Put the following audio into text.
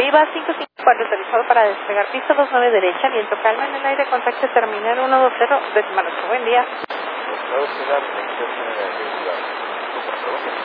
EIVA 554 autorizado para despegar pista 29 derecha, viento calma en el aire, contacto terminal 120, décima noche. Buen día.